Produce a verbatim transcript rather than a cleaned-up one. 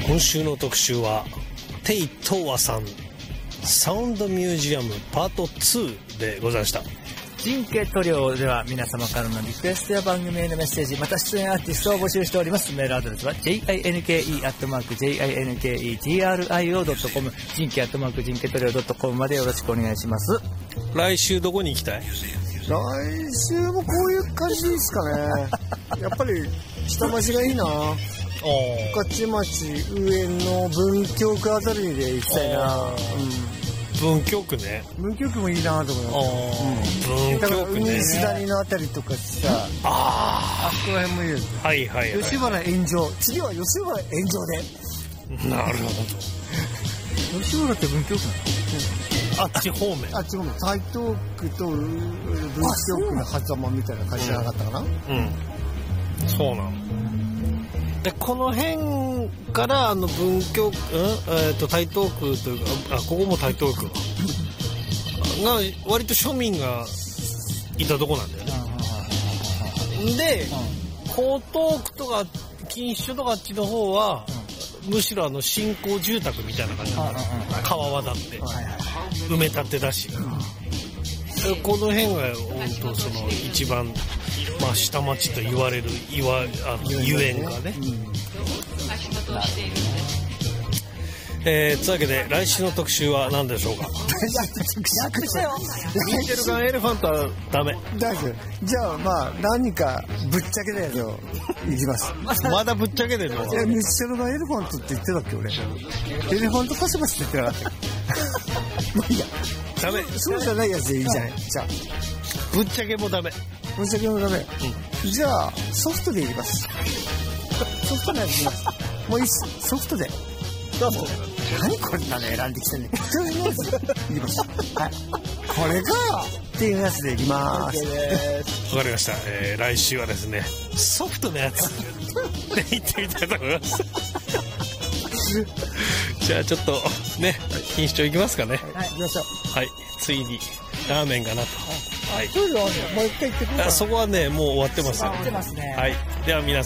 今週の特集はテイトーワさんサウンドミュージアムパートツーでございました。 人気塗料では皆様からのリクエストや番組へのメッセージ、また出演アーティストを募集しております。メールアドレスは ジェイアイエヌケーイー アットマーク ジェイアイエヌケーイー ティーアールアイオー ドットコム 人気アットマーク人気塗料 ドットコム までよろしくお願いします。 来週どこに行きたい？ 来週もこういう感じですかね。やっぱり下町がいいな。御徒町上野文京区あたりで行きたいな。 文京区ね。 文京区もいいなと思います。 文京区ね。 海すだりのあたりとかさ、 ああそこら辺もいいです。 はいはいはい。 吉原炎上。次は吉原炎上で。 なるほど。吉原って文京区なの？あっち方面。 あっち方面。台東区と文京区の狭間みたいな感じじゃなかったかな。うん。 うん、そうなの。でこの辺からあの文京区、うんえー、と台東区というか、あここも台東区が割と庶民がいたとこなんだよね。で江東区とか錦糸町とかあっちの方は、うん、むしろあの新興住宅みたいな感じなんだ。川渡って埋め立てだし、うん、この辺が本当その一番まあ下町と言われるいわあゆえんがね、うん、えー、というわけで来週の特集は何でしょうか？ やってたよ。 ミーテルガンエレファントはダメ。 大丈夫。じゃあまあ何かぶっちゃけたやつをいきます。 まだぶっちゃけてるの？ ミーテルガンエレファントって言ってたっけ俺。エレファントパシパシって言ってなかった。まあいいや。ダメ。そうじゃないやつでいいじゃない。じゃあぶっちゃけもダメ。 ぶっちゃけもダメ。うん、じゃあソフトでいきます。ソフトのやついきます。もういいっす。ソフトで。どうぞ。何こんなの選んできてんねん。とりあえずいきます。はい。これかっていうやつでいきます。 わかりました。えー、来週はですねソフトのやつで言ってみたいと思います。じゃあちょっとね錦糸町行きますかね。 はい行きましょう。 はいついにラーメンかなと。はい。 もう一回行ってください。 そこはねもう終わってます。 終わってますね。 はい。では皆さん。